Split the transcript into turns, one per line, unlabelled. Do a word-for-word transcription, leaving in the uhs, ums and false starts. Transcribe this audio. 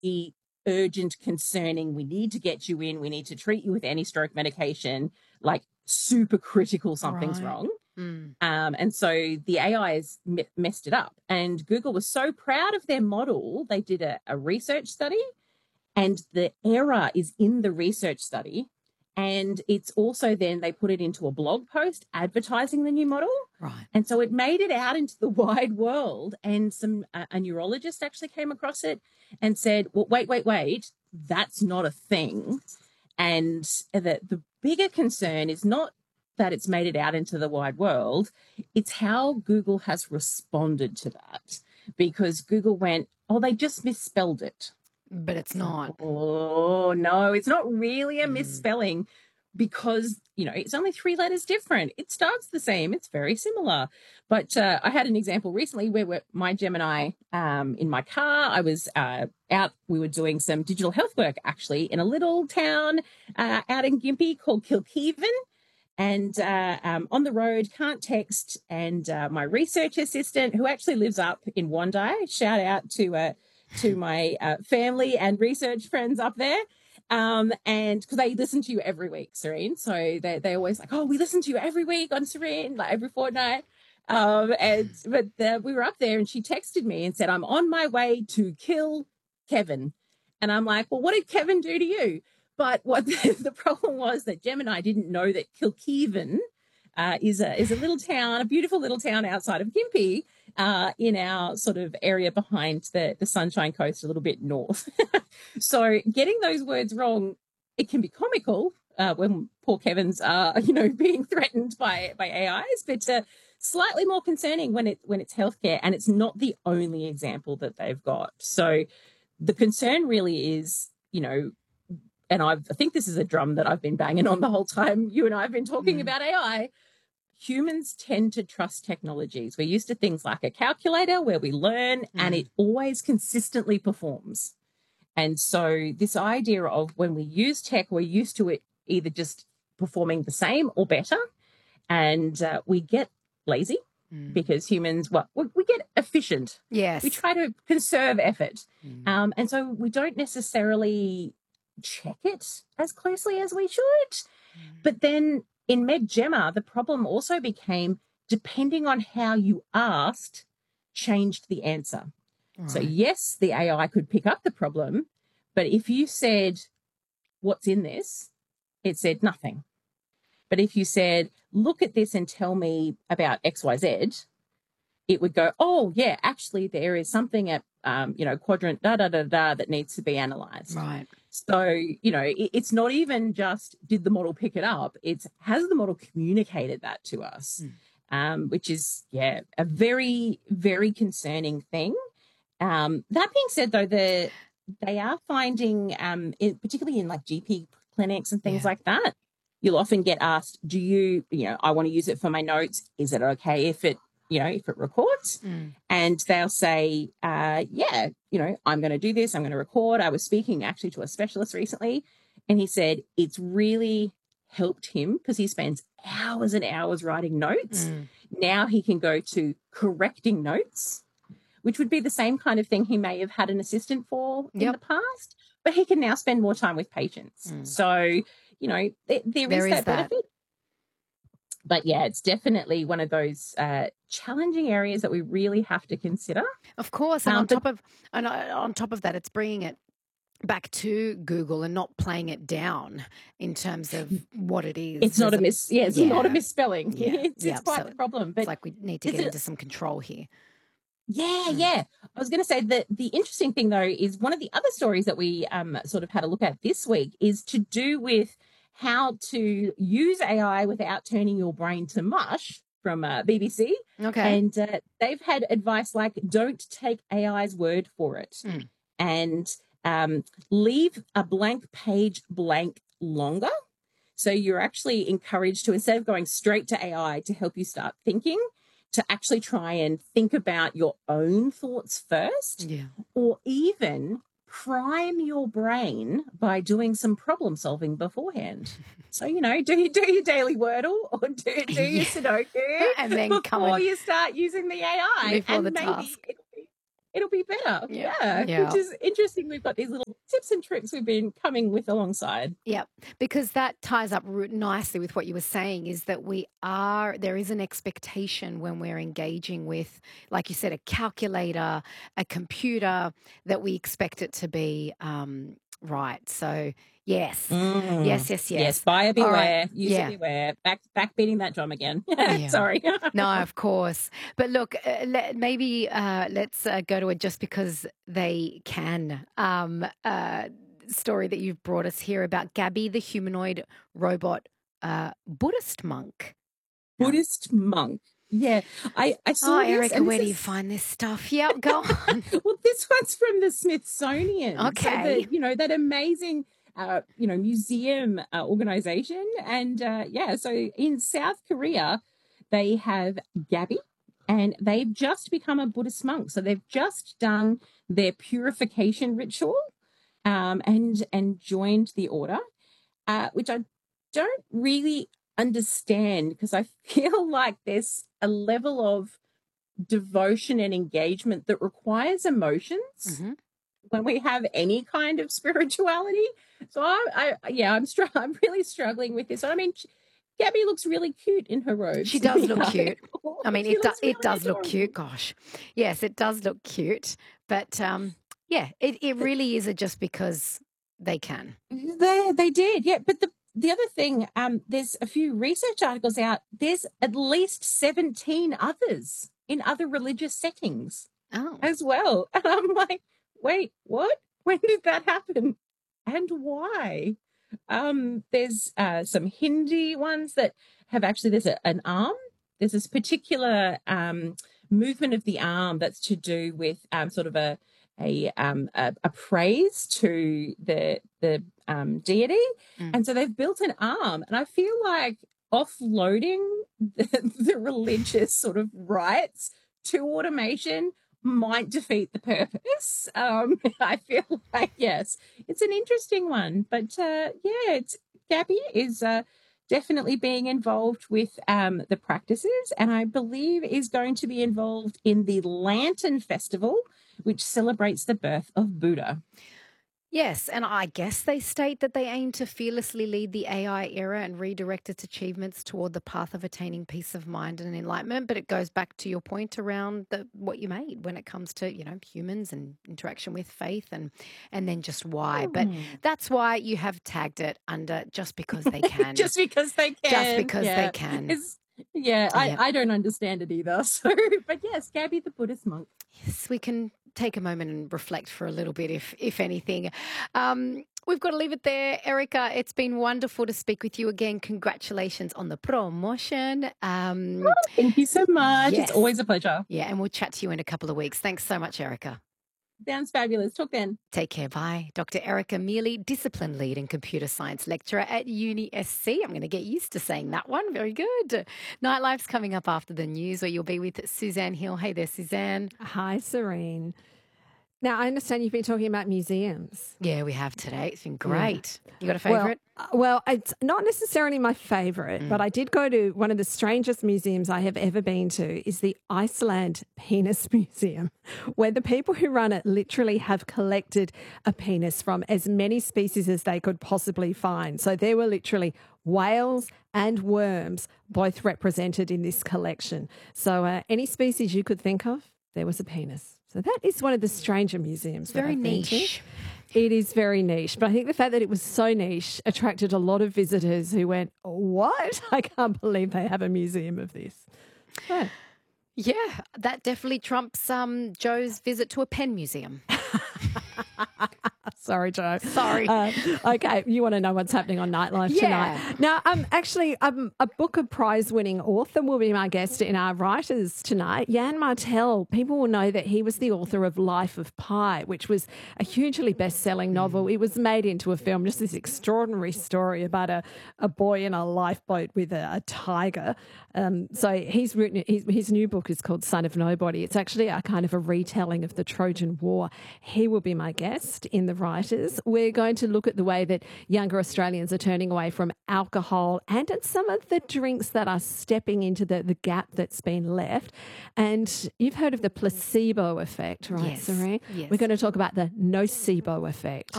very urgent, concerning, we need to get you in, we need to treat you with anti-stroke medication, like super critical, something's
Right.
wrong.
Mm.
Um, and so the A I has me- messed it up. And Google was so proud of their model, they did a, a research study, and the error is in the research study. And it's also then they put it into a blog post advertising the new model.
Right.
And so it made it out into the wide world. And some uh, a neurologist actually came across it and said, well, wait, wait, wait, that's not a thing. And the, the bigger concern is not that it's made it out into the wide world, it's how Google has responded to that. Because Google went, oh, they just misspelled it.
But it's not.
Oh, no, it's not really a
Mm.
misspelling because, you know, it's only three letters different. It starts the same. It's very similar. But uh, I had an example recently where we're, my Gemini um, in my car, I was uh, out, we were doing some digital health work actually in a little town uh, out in Gympie called Kilkeven. And uh, um, on the road, can't text. And uh, my research assistant, who actually lives up in Wandai, shout out to uh, to my uh, family and research friends up there. Um, and because they listen to you every week, Serene. So they they always like, oh, we listen to you every week on Serene, like every fortnight. Um, and but the, we were up there, and she texted me and said, "I'm on my way to kill Kevin." And I'm like, "Well, what did Kevin do to you?" But what the, the problem was that Gemini didn't know that Kilkeven uh, is a is a little town, a beautiful little town outside of Gympie, uh, in our sort of area behind the, the Sunshine Coast, a little bit north. So getting those words wrong, it can be comical uh, when poor Kevin's are, you know, being threatened by by A Is, but uh, slightly more concerning when it when it's healthcare, and it's not the only example that they've got. So the concern really is, you know, and I've, I think this is a drum that I've been banging on the whole time you and I have been talking
Mm.
about A I. Humans tend to trust technologies. We're used to things like a calculator where we learn mm. and it always consistently performs. And so this idea of when we use tech, we're used to it either just performing the same or better. And uh, we get lazy mm. because humans, well, we, we get efficient.
Yes.
We try to conserve effort. Mm. Um, and so we don't necessarily check it as closely as we should. Mm. But then in MedGemma, the problem also became depending on how you asked, changed the answer. Right. So yes, the A I could pick up the problem, but if you said, what's in this? It said nothing. But if you said, look at this and tell me about X Y Z, it would go, oh, yeah, actually there is something at, um, you know, quadrant da, da, da, da that needs to be analysed.
Right.
So, you know, it, it's not even just did the model pick it up, it's has the model communicated that to us, mm. um, which is, yeah, a very, very concerning thing. Um, that being said, though, the, they are finding, um, in, particularly in like G P clinics and things yeah. like that, you'll often get asked, do you, you know, I want to use it for my notes. Is it okay if it, you know, if it records? Mm. And they'll say, uh, yeah, you know, I'm going to do this. I'm going to record. I was speaking actually to a specialist recently, and he said it's really helped him because he spends hours and hours writing notes. Mm. Now he can go to correcting notes, which would be the same kind of thing he may have had an assistant for yep. in the past, but he can now spend more time with patients. Mm. So, you know, there, there, there is, is that, that benefit. But yeah, it's definitely one of those uh, challenging areas that we really have to consider.
Of course, and um, on top of and on top of that, it's bringing it back to Google and not playing it down in terms of what it is.
It's not a mis yeah, it's yeah. not a misspelling.
Yeah.
It's,
yeah.
it's quite
so
the problem. But
it's like we need to get into some control here.
Yeah, mm. yeah. I was going to say that the interesting thing, though, is one of the other stories that we um, sort of had a look at this week is to do with how to use A I without turning your brain to mush from uh, B B C.
Okay.
And uh, they've had advice like don't take A I's word for it mm. and um, leave a blank page blank longer. So you're actually encouraged to, instead of going straight to A I to help you start thinking, to actually try and think about your own thoughts first,
yeah.
or even prime your brain by doing some problem solving beforehand. So, you know, do you do your daily Wordle or do, do your Sudoku
and then
before
come and
you start using the A I.
before
and
the
maybe
task.
It'll be, it'll be better.
Yeah.
Yeah.
Yeah.
Which is interesting. We've got these little tips and tricks we've been coming with alongside.
Yeah, because that ties up ru- nicely with what you were saying is that we are, there is an expectation when we're engaging with, like you said, a calculator, a computer, that we expect it to be um, right. So, yes,
Mm.
yes, yes,
Yes,
yes.
buyer
All
beware,
right.
user
Yeah.
beware. Back back beating that drum again.
Yeah.
Sorry.
No, of course. But look, uh, let, maybe uh, let's uh, go to it just because they can. Um, uh, story that you've brought us here about Gabby, the humanoid robot uh, Buddhist monk. Now,
Buddhist monk. Yeah, I, I
oh,
saw this.
Erica,
And
where
this
do you
is
find this stuff? Yeah, go on.
well, this one's from the Smithsonian. So
Okay.
the, you know, that amazing, uh, you know, museum uh, organization. And uh, yeah, so in South Korea, they have Gabby, and they've just become a Buddhist monk. So they've just done their purification ritual, um, and and joined the order, uh, which I don't really understand because I feel like there's a level of devotion and engagement that requires emotions
hmm
when we have any kind of spirituality. So I, I yeah, I'm str- I'm really struggling with this. I mean, she, Gabby looks really cute in her robes.
She does look
Yeah.
cute. I mean,
She
it, do,
looks
it
really
does look
adorable.
cute. Gosh. Yes, it does look cute. But um, yeah, it, it really is a just because they can.
They they did, yeah. But the the other thing, um, there's a few research articles out. There's at least seventeen others in other religious settings
Oh.
as well, and I'm like, wait, what? When did that happen, and why? Um, there's uh, some Hindi ones that have actually there's a, an arm. There's this particular um, movement of the arm that's to do with um, sort of a a, um, a a praise to the the um, deity,
Mm.
and so they've built an arm, and I feel like offloading the, the religious sort of rites to automation might defeat the purpose. Um, I feel like yes, it's an interesting one, but uh, yeah, it's Gabby is uh, definitely being involved with um, the practices, and I believe is going to be involved in the Lantern Festival, which celebrates the birth of Buddha.
Yes, and I guess they state that they aim to fearlessly lead the A I era and redirect its achievements toward the path of attaining peace of mind and enlightenment. But it goes back to your point around the, what you made when it comes to, you know, humans and interaction with faith and and then just why. But
Hmm.
that's why you have tagged it under just because they can.
Just because they can.
Just because they
yeah.
can.
It's- yeah, I,
Yep.
I don't understand it either. So, but yes, Gabby the Buddhist monk.
Yes, we can take a moment and reflect for a little bit, if if anything. Um, we've got to leave it there, Erica. It's been wonderful to speak with you again. Congratulations on the promotion. Um,
Thank you so much.
Yes.
It's always a pleasure.
yeah, and we'll chat to you in a couple of weeks. Thanks so much, Erica.
Sounds fabulous. Talk then.
Take care. Bye. Doctor Erica Mealy, Discipline Lead and Computer Science Lecturer at Uni S C. I'm going to get used to saying that one. Very good. Nightlife's coming up after the news, where you'll be with Suzanne Hill. Hey there, Suzanne.
Hi, Serene. Now, I understand you've been talking about museums.
Yeah, we have today. It's been great. You got a favourite?
Well, uh, well, it's not necessarily my favourite,
Mm.
but I did go to one of the strangest museums I have ever been to is the Iceland Penis Museum, where the people who run it literally have collected a penis from as many species as they could possibly find. So there were literally whales and worms both represented in this collection. So uh, any species you could think of, there was a penis. So that is one of the stranger museums.
It's very
that I've been to.
niche.
It is very niche, but I think the fact that it was so niche attracted a lot of visitors who went, "What? I can't believe they have a museum of this." Yeah.
Yeah, that definitely trumps um, Joe's visit to a pen museum.
Sorry, Joe.
Sorry.
Uh, okay, you want to know what's happening on Nightlife
Yeah.
tonight? Now, um, actually, um, a Booker Prize-winning author will be my guest in our writers tonight. Jan Martel. People will know that he was the author of Life of Pi, which was a hugely best-selling novel. It was made into a film, just this extraordinary story about a, a boy in a lifeboat with a, a tiger. Um, so he's written his, his new book is called Son of Nobody. It's actually a kind of a retelling of the Trojan War. He will be my guest in the writers. writers. We're going to look at the way that younger Australians are turning away from alcohol and at some of the drinks that are stepping into the, the gap that's been left. And you've heard of the placebo effect, right,
Yes.
Serene?
Yes.
We're going to talk about the nocebo effect.